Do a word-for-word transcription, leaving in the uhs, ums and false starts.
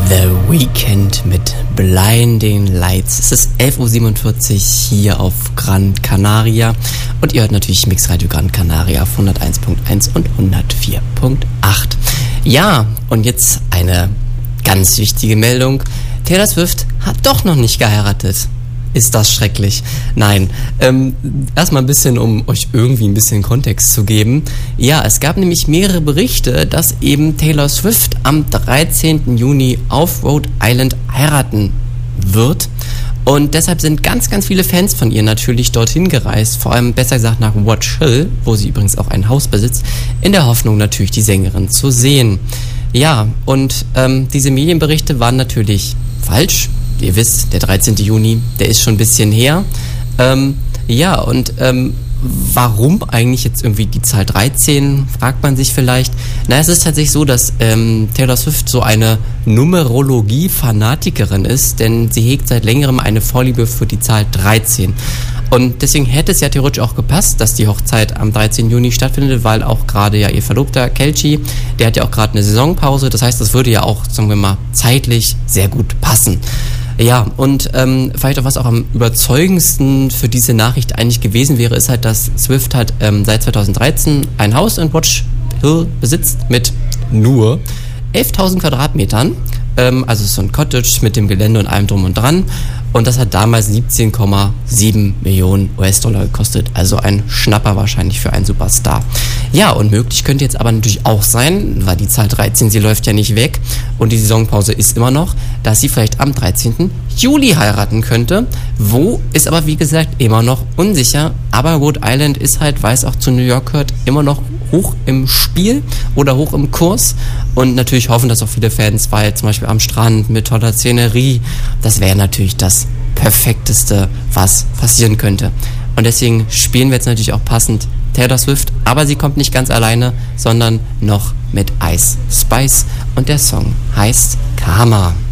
The Weeknd mit Blinding Lights. Es ist elf Uhr siebenundvierzig hier auf Gran Canaria und ihr hört natürlich Mixradio Gran Canaria auf hunderteins Punkt eins und hundertvier Punkt acht. Ja, und jetzt eine ganz wichtige Meldung. Taylor Swift hat doch noch nicht geheiratet. Ist das schrecklich? Nein. Ähm, erstmal ein bisschen, um euch irgendwie ein bisschen Kontext zu geben. Ja, es gab nämlich mehrere Berichte, dass eben Taylor Swift am dreizehnten Juni auf Rhode Island heiraten wird. Und deshalb sind ganz, ganz viele Fans von ihr natürlich dorthin gereist. Vor allem, besser gesagt, nach Watch Hill, wo sie übrigens auch ein Haus besitzt, in der Hoffnung natürlich die Sängerin zu sehen. Ja, und ähm, diese Medienberichte waren natürlich falsch. Ihr wisst, der dreizehnten Juni, der ist schon ein bisschen her. Ähm, ja, und ähm, warum eigentlich jetzt irgendwie die Zahl dreizehn, fragt man sich vielleicht. Na, es ist tatsächlich so, dass ähm, Taylor Swift so eine Numerologie-Fanatikerin ist, denn sie hegt seit längerem eine Vorliebe für die Zahl dreizehn. Und deswegen hätte es ja theoretisch auch gepasst, dass die Hochzeit am dreizehnten Juni stattfindet, weil auch gerade ja ihr Verlobter Kelchi, der hat ja auch gerade eine Saisonpause. Das heißt, das würde ja auch, sagen wir mal, zeitlich sehr gut passen. Ja, und ähm, vielleicht auch was auch am überzeugendsten für diese Nachricht eigentlich gewesen wäre, ist halt, dass Swift halt ähm, seit zweitausenddreizehn ein Haus in Watch Hill besitzt mit nur elftausend Quadratmetern. Ähm, also so ein Cottage mit dem Gelände und allem drum und dran. Und das hat damals siebzehn Komma sieben Millionen U S-Dollar gekostet. Also ein Schnapper wahrscheinlich für einen Superstar. Ja, und möglich könnte jetzt aber natürlich auch sein, weil die Zahl dreizehn, sie läuft ja nicht weg und die Saisonpause ist immer noch, dass sie vielleicht am dreizehnten Juli heiraten könnte. Wo ist aber, wie gesagt, immer noch unsicher. Aber Rhode Island ist halt, weil es auch zu New York gehört, immer noch hoch im Spiel oder hoch im Kurs. Und natürlich hoffen das auch viele Fans, weil zum Beispiel am Strand mit toller Szenerie, das wäre natürlich das Perfekteste, was passieren könnte. Und deswegen spielen wir jetzt natürlich auch passend Taylor Swift, aber sie kommt nicht ganz alleine, sondern noch mit Ice Spice und der Song heißt Karma.